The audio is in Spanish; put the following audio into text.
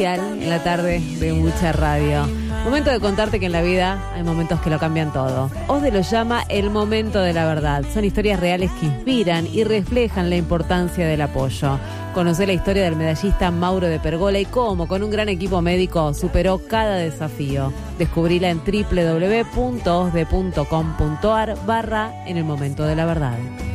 En la tarde de mucha radio. Momento de contarte que en la vida hay momentos que lo cambian todo. OSDE lo llama el momento de la verdad. Son historias reales que inspiran y reflejan la importancia del apoyo. Conocer la historia del medallista Mauro de Pergola y cómo, con un gran equipo médico, superó cada desafío. Descubrila en www.osde.com.ar/en el momento de la verdad.